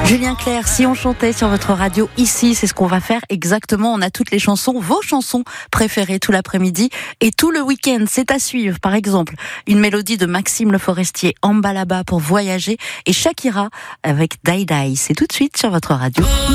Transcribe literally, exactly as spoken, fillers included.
Julien Clerc, si on chantait sur votre radio ici, c'est ce qu'on va faire exactement. On a toutes les chansons, vos chansons préférées tout l'après-midi et tout le week-end. C'est à suivre. Par exemple, une mélodie de Maxime Le Forestier, Ambalaba pour voyager, et Shakira avec Dai Dai. C'est tout de suite sur votre radio.